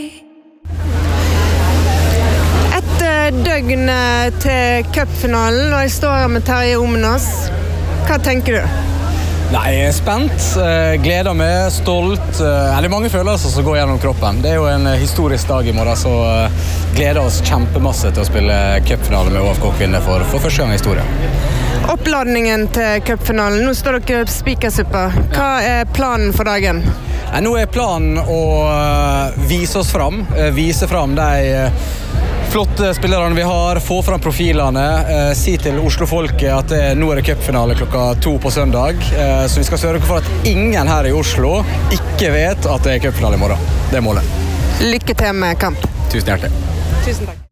Et døgn til cupfinalen, og jeg står her med Terje Omnes. Hva tenker du? Nei, jeg er spent, gleder meg, stolt. Det er mange følelser som går gjennom kroppen. Det er jo en historisk dag i morgen, så gleder oss kjempemasse til å spille cupfinale med ÅFK-kvinner for første gang i historien. Oppladningen til cupfinalen, nå står dere spikersuppa. Hva er planen for dagen? Nå er planen å vise oss fram, vise fram de flotte spillerne vi har, få fram profilene, si til Oslo-folket at nå er det cupfinale klokka 2 på søndag, så vi skal sørge for at ingen her i Oslo ikke vet at det er cupfinale i morgen. Det er målet. Lykke til med kamp. Tusen hjertelig. Tusen takk.